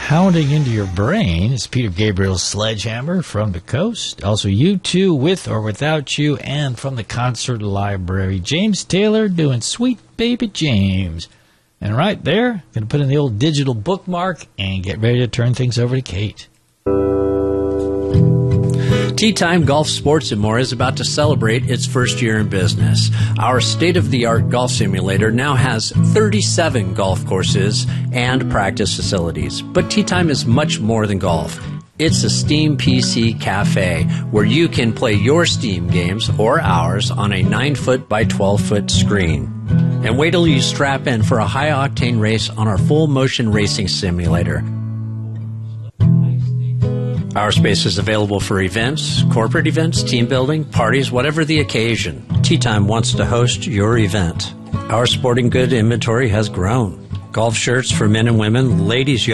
pounding into your brain is Peter Gabriel's Sledgehammer from the Coast. Also, U2, With or Without You, and from the Concert Library, James Taylor doing Sweet Baby James. And right there, going to put in the old digital bookmark and get ready to turn things over to Kate. Tee Time Golf Sports and More is about to celebrate its first year in business. Our state-of-the-art golf simulator now has 37 golf courses and practice facilities. But Tee Time is much more than golf. It's a Steam PC cafe where you can play your Steam games or ours on a 9-foot by 12-foot screen. And wait till you strap in for a high-octane race on our full-motion racing simulator. Our space is available for events, corporate events, team building, parties, whatever the occasion. Tee Time wants to host your event. Our sporting good inventory has grown. Golf shirts for men and women, ladies'